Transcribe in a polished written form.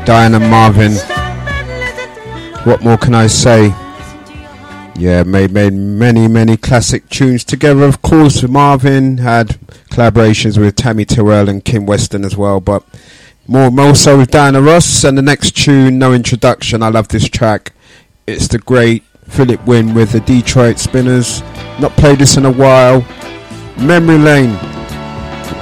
Diane and Marvin. What more can I say? Yeah, made many classic tunes together. Of course, Marvin had collaborations with Tammy Terrell and Kim Weston as well, but more so with Diana Ross. And the next tune, no introduction. I love this track. It's the great Philip Wynne with the Detroit Spinners. Not played this in a while. Memory Lane.